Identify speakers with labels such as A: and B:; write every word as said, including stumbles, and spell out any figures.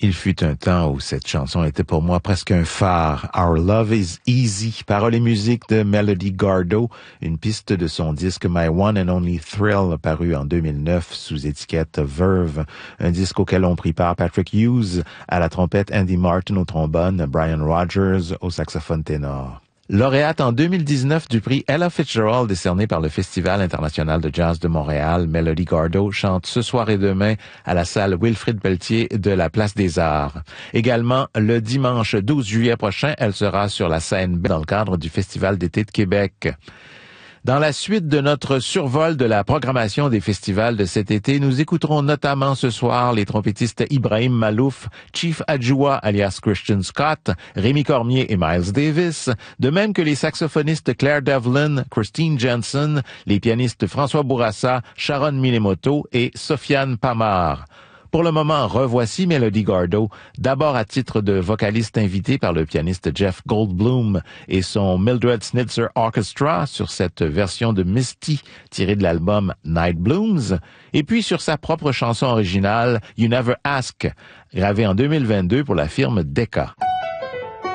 A: Il fut un temps où cette chanson était pour moi presque un phare. Our Love is Easy, paroles et musique de Melody Gardot, une piste de son disque My One and Only Thrill, paru en deux mille neuf sous étiquette Verve, un disque auquel ont pris part Patrick Hughes à la trompette, Andy Martin au trombone, Brian Rogers au saxophone ténor. Lauréate en deux mille dix-neuf du prix Ella Fitzgerald décerné par le Festival international de jazz de Montréal, Melody Gardot chante ce soir et demain à la salle Wilfrid Pelletier de la Place des Arts. Également, le dimanche douze juillet prochain, elle sera sur la scène B dans le cadre du Festival d'été de Québec. Dans la suite de notre survol de la programmation des festivals de cet été, nous écouterons notamment ce soir les trompettistes Ibrahim Malouf, Chief Adjoua alias Christian Scott, Rémi Cormier et Miles Davis, de même que les saxophonistes Claire Devlin, Christine Jensen, les pianistes François Bourassa, Sharon Minemoto et Sofiane Pamar. Pour le moment, revoici Melody Gardot, d'abord à titre de vocaliste invité par le pianiste Jeff Goldblum et son Mildred Snitzer Orchestra sur cette version de Misty tirée de l'album Night Blooms, et puis sur sa propre chanson originale You Never Ask, gravée en deux mille vingt-deux pour la firme Decca.